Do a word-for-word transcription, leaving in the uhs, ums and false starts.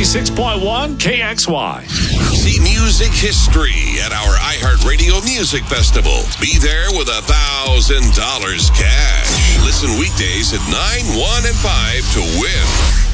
ninety-six point one K X Y. See music history at our iHeartRadio Music Festival. Be there with a thousand dollars cash. Listen weekdays at nine, one, and five to win.